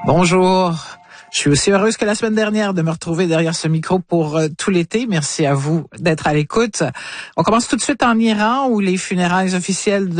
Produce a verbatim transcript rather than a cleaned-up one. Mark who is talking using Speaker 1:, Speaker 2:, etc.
Speaker 1: Bonjour. Je suis aussi heureuse que la semaine dernière de me retrouver derrière ce micro pour euh, tout l'été. Merci à vous d'être à l'écoute. On commence tout de suite en Iran où les funérailles officielles de